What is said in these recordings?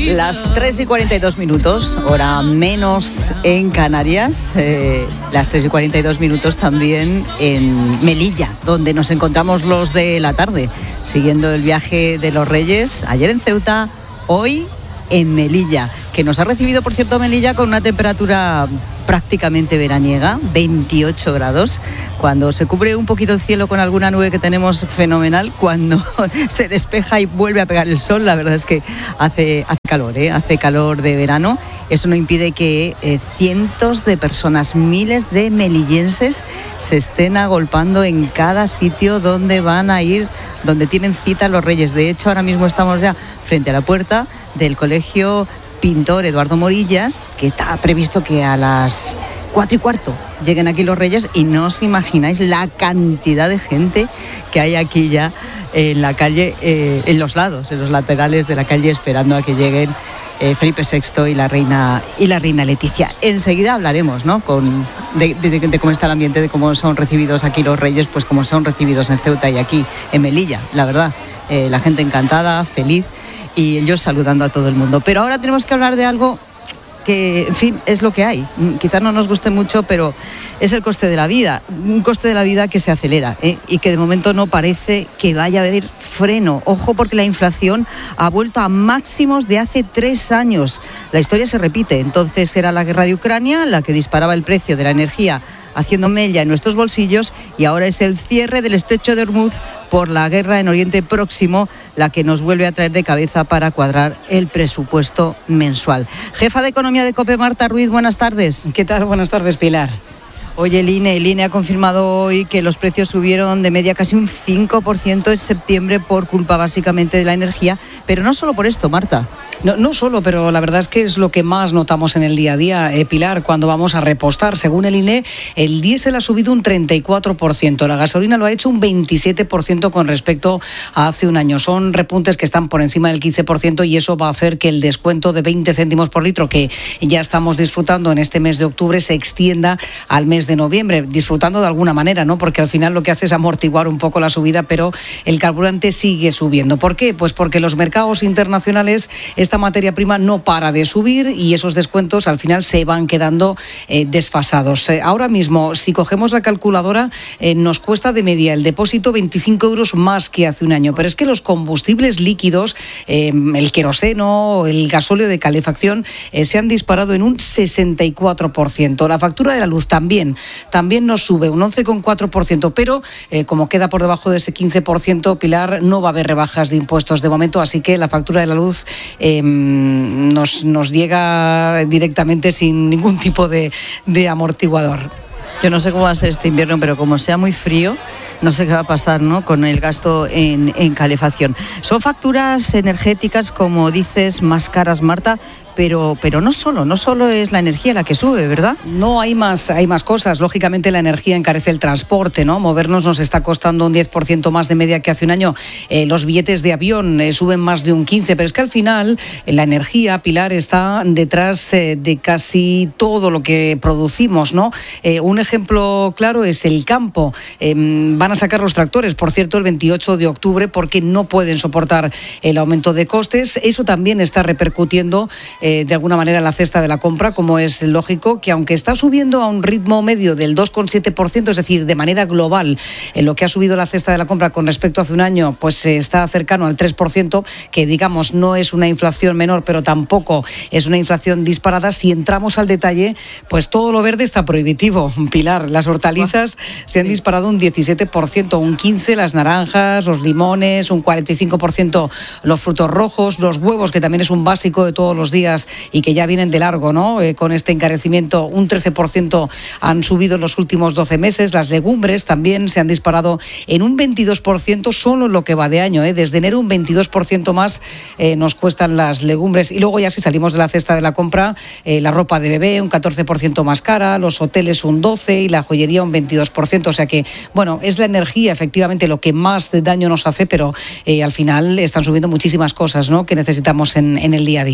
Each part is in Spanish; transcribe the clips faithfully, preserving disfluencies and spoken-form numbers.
Las tres y cuarenta y dos minutos, hora menos en Canarias, eh, las tres y cuarenta y dos minutos también en Melilla, donde nos encontramos los de la tarde, siguiendo el viaje de los Reyes, ayer en Ceuta, hoy en Melilla, que nos ha recibido, por cierto, Melilla con una temperatura prácticamente veraniega, veintiocho grados, cuando se cubre un poquito el cielo con alguna nube que tenemos fenomenal, cuando se despeja y vuelve a pegar el sol, la verdad es que hace, hace calor, ¿eh? hace calor de verano. Eso no impide que eh, cientos de personas, miles de melillenses se estén agolpando en cada sitio donde van a ir, donde tienen cita los Reyes. De hecho, ahora mismo estamos ya frente a la puerta del colegio Pintor Eduardo Morillas, que está previsto que a las cuatro y cuarto lleguen aquí los Reyes, y no os imagináis la cantidad de gente que hay aquí ya en la calle, eh, en los lados, en los laterales de la calle, esperando a que lleguen eh, Felipe sexto y la reina y la reina Leticia. Enseguida hablaremos, ¿no?, con de, de, de cómo está el ambiente, de cómo son recibidos aquí los Reyes, pues como son recibidos en Ceuta y aquí en Melilla, la verdad, eh, la gente encantada, feliz, y ellos saludando a todo el mundo. Pero ahora tenemos que hablar de algo que, en fin, es lo que hay. Quizás no nos guste mucho, pero es el coste de la vida. Un coste de la vida que se acelera, ¿eh? y que de momento no parece que vaya a haber freno. Ojo, porque la inflación ha vuelto a máximos de hace tres años. La historia se repite. Entonces era la guerra de Ucrania la que disparaba el precio de la energía, haciendo mella en nuestros bolsillos, y ahora es el cierre del estrecho de Hormuz por la guerra en Oriente Próximo la que nos vuelve a traer de cabeza para cuadrar el presupuesto mensual. Jefa de Economía de COPE, Marta Ruiz, buenas tardes. ¿Qué tal? Buenas tardes, Pilar. Oye, el INE, el INE ha confirmado hoy que los precios subieron de media casi un cinco por ciento en septiembre por culpa básicamente de la energía, pero no solo por esto, Marta. No, no solo, pero la verdad es que es lo que más notamos en el día a día, eh, Pilar, cuando vamos a repostar. Según el INE, el diésel ha subido un treinta y cuatro por ciento, la gasolina lo ha hecho un veintisiete por ciento con respecto a hace un año. Son repuntes que están por encima del quince por ciento, y eso va a hacer que el descuento de veinte céntimos por litro que ya estamos disfrutando en este mes de octubre se extienda al mes de noviembre, disfrutando de alguna manera, ¿no? Porque al final lo que hace es amortiguar un poco la subida, pero el carburante sigue subiendo. ¿Por qué? Pues porque los mercados internacionales, esta materia prima no para de subir, y esos descuentos al final se van quedando eh, desfasados. Eh, ahora mismo, si cogemos la calculadora, eh, nos cuesta de media el depósito veinticinco euros más que hace un año, pero es que los combustibles líquidos, eh, el queroseno, el gasóleo de calefacción, eh, se han disparado en un sesenta y cuatro por ciento. La factura de la luz también, también nos sube un once coma cuatro por ciento, pero eh, como queda por debajo de ese quince por ciento, Pilar, no va a haber rebajas de impuestos de momento, así que la factura de la luz eh, nos, nos llega directamente sin ningún tipo de, de amortiguador. Yo no sé cómo va a ser este invierno, pero como sea muy frío, no sé qué va a pasar, ¿no?, con el gasto en, en calefacción. Son facturas energéticas, como dices, más caras, Marta, pero, pero no solo, no solo es la energía la que sube, ¿verdad? No, hay más, hay más cosas. Lógicamente la energía encarece el transporte, ¿no? Movernos nos está costando un diez por ciento más de media que hace un año. Eh, los billetes de avión eh, suben más de un quince por ciento, pero es que al final eh, la energía, Pilar, está detrás eh, de casi todo lo que producimos, ¿no? Eh, un ejemplo claro es el campo. Eh, van a sacar los tractores, por cierto, el veintiocho de octubre, porque no pueden soportar el aumento de costes. Eso también está repercutiendo eh, de alguna manera la cesta de la compra, como es lógico, que aunque está subiendo a un ritmo medio del dos coma siete por ciento, es decir, de manera global, en lo que ha subido la cesta de la compra con respecto a hace un año, pues está cercano al tres por ciento, que digamos no es una inflación menor, pero tampoco es una inflación disparada. Si entramos al detalle, pues todo lo verde está prohibitivo, Pilar. Las hortalizas se han disparado un diecisiete por ciento, un quince por ciento las naranjas, los limones, un cuarenta y cinco por ciento los frutos rojos, los huevos, que también es un básico de todos los días y que ya vienen de largo, ¿no? Eh, con este encarecimiento, un trece por ciento han subido en los últimos doce meses. Las legumbres también se han disparado en un veintidós por ciento solo en lo que va de año, ¿eh? Desde enero un veintidós por ciento más eh, nos cuestan las legumbres. Y luego ya si salimos de la cesta de la compra, eh, la ropa de bebé un catorce por ciento más cara, los hoteles un doce por ciento y la joyería un veintidós por ciento. O sea que, bueno, es la energía efectivamente lo que más daño nos hace, pero eh, al final están subiendo muchísimas cosas, ¿no?, que necesitamos en, en el día a día.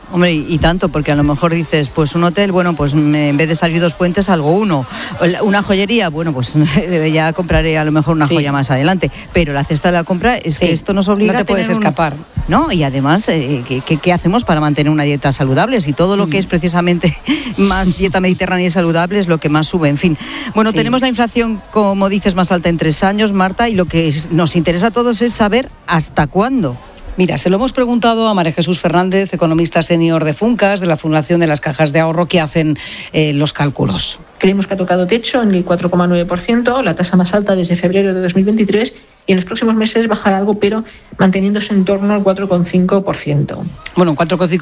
Hombre, y tanto, porque a lo mejor dices, pues un hotel, bueno, pues me, en vez de salir dos puentes salgo uno. Una joyería, bueno, pues ya compraré a lo mejor una sí. joya más adelante. Pero la cesta de la compra es sí. que esto nos obliga no te a tener puedes escapar. Un... No, y además, eh, ¿qué, qué, ¿qué hacemos para mantener una dieta saludable? Si todo lo que es precisamente más dieta mediterránea y saludable es lo que más sube, en fin. Bueno, sí. tenemos la inflación, como dices, más alta en tres años, Marta, y lo que nos interesa a todos es saber hasta cuándo. Mira, se lo hemos preguntado a María Jesús Fernández, economista senior de Funcas, de la Fundación de las Cajas de Ahorro, que hacen eh, los cálculos. Creemos que ha tocado techo en el cuatro coma nueve por ciento, la tasa más alta desde febrero de dos mil veintitrés, y en los próximos meses bajará algo, pero manteniéndose en torno al cuatro coma cinco por ciento. Bueno, un cuatro coma cinco